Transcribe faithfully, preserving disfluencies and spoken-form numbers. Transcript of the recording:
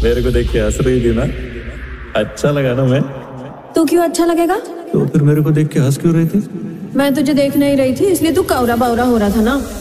मेरे को देख के हंस रही थी ना, अच्छा लगा ना मैं? तो क्यों अच्छा लगेगा? तो फिर मेरे को देख के हंस क्यों रही थी? मैं तुझे देख नहीं रही थी, इसलिए तू कौरा बावरा हो रहा था ना।